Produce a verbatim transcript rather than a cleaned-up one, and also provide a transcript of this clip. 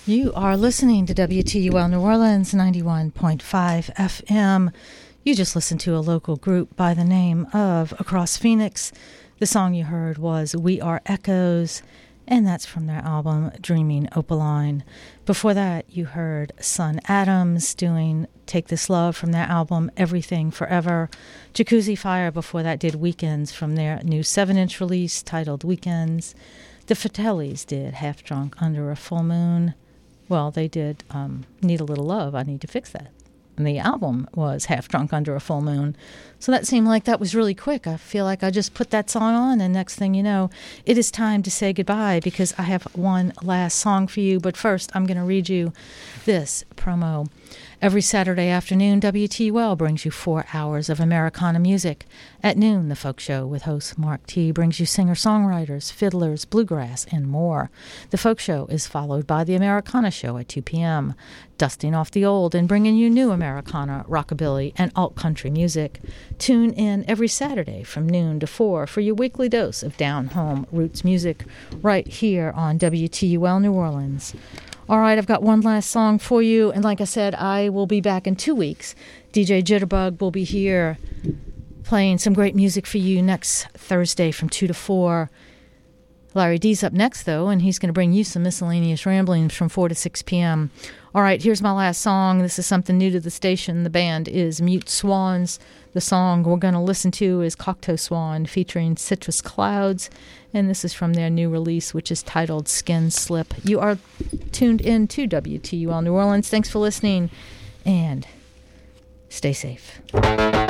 You are listening to W T U L New Orleans ninety-one point five F M. You just listened to a local group by the name of Across Phoenix. The song you heard was We Are Echoes, and that's from their album Dreaming Opaline. Before that, you heard Son Adams doing Take This Love from their album Everything Forever. Jacuzzi Fire before that did Weekends from their new seven-inch release titled Weekends. The Fratellis did Half Drunk Under a Full Moon. Well, they did um, Need a Little Love, I Need to Fix That. And the album was Half Drunk Under a Full Moon. So that seemed like that was really quick. I feel like I just put that song on, and next thing you know, it is time to say goodbye because I have one last song for you. But first, I'm going to read you this promo. Every Saturday afternoon, W T U L brings you four hours of Americana music. At noon, The Folk Show with host Mark T. brings you singer-songwriters, fiddlers, bluegrass, and more. The Folk Show is followed by The Americana Show at two p.m., dusting off the old and bringing you new Americana, rockabilly, and alt-country music. Tune in every Saturday from noon to four for your weekly dose of down-home roots music right here on W T U L New Orleans. All right, I've got one last song for you, and like I said, I will be back in two weeks. D J Jitterbug will be here playing some great music for you next Thursday from two to four. Larry D's up next, though, and he's going to bring you some miscellaneous ramblings from four to six p.m. All right, here's my last song. This is something new to the station. The band is Mute Swans. The song we're going to listen to is Cocteau Swan featuring Citrus Clouds, and this is from their new release, which is titled Skin Slip. You are tuned in to W T U L New Orleans. Thanks for listening, and stay safe.